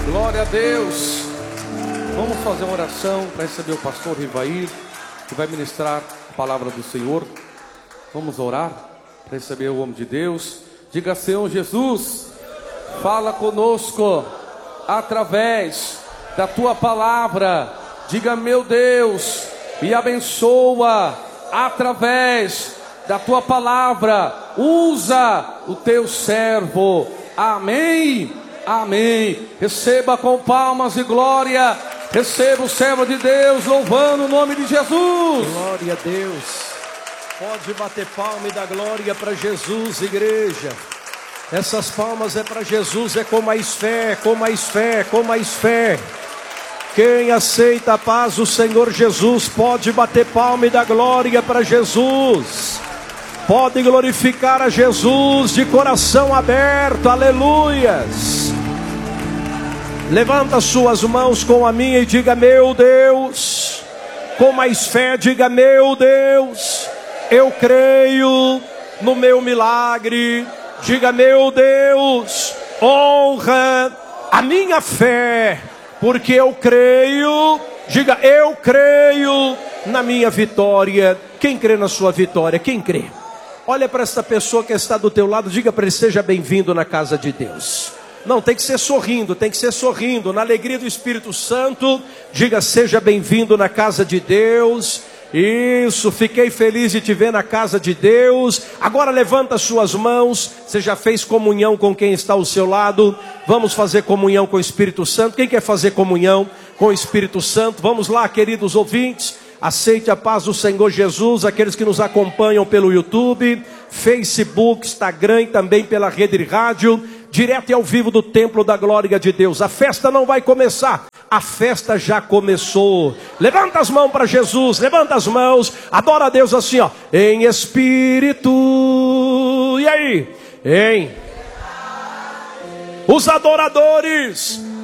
Glória a Deus. Vamos fazer uma oração para receber o pastor Rivair, que vai ministrar a palavra do Senhor. Vamos orar para receber o homem de Deus. Diga: Senhor Jesus, fala conosco através da tua palavra. Diga: meu Deus, me abençoa através da tua palavra. Usa o teu servo. Amém. Amém. Receba com palmas e glória. Receba o servo de Deus louvando o nome de Jesus. Glória a Deus. Pode bater palma e dar glória para Jesus, igreja. Essas palmas é para Jesus, é com mais fé, com mais fé, com mais fé. Quem aceita a paz do Senhor Jesus pode bater palma e dar glória para Jesus. Pode glorificar a Jesus de coração aberto, aleluias. Levanta suas mãos com a minha e diga: meu Deus. Com mais fé, diga: meu Deus, eu creio no meu milagre. Diga: meu Deus, honra a minha fé, porque eu creio. Diga: eu creio na minha vitória. Quem crê na sua vitória? Quem crê? Olha para essa pessoa que está do teu lado, diga para ele: seja bem-vindo na casa de Deus. Não, tem que ser sorrindo, tem que ser sorrindo, na alegria do Espírito Santo. Diga: seja bem-vindo na casa de Deus. Isso, fiquei feliz de te ver na casa de Deus. Agora levanta suas mãos. Você já fez comunhão com quem está ao seu lado? Vamos fazer comunhão com o Espírito Santo. Quem quer fazer comunhão com o Espírito Santo? Vamos lá, queridos ouvintes. Aceite a paz do Senhor Jesus. Aqueles que nos acompanham pelo YouTube, Facebook, Instagram e também pela rede rádio, direto e ao vivo do Templo da Glória de Deus. A festa não vai começar, a festa já começou. Levanta as mãos para Jesus, levanta as mãos, adora a Deus assim, ó, em espírito. E aí? Os adoradores